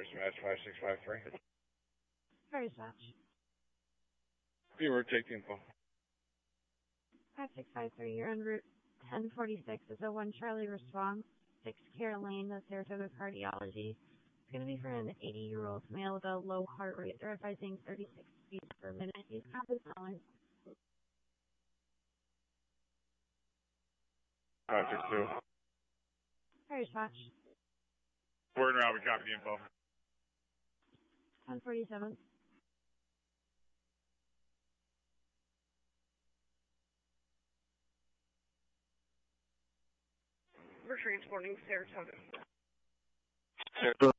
Dispatch 5653. Fire dispatch. Viewer, take the info. 5653, you're en route 1046 is a 1 Charlie response, 6 Care Lane, the Saratoga Cardiology. It's going to be for an 80-year-old male with a low heart rate. They're advising 36 beats per minute. He's compensating. Patrick 2. Fire dispatch. Word around, we copy the info. 1047. We're transporting Saratoga. Saratoga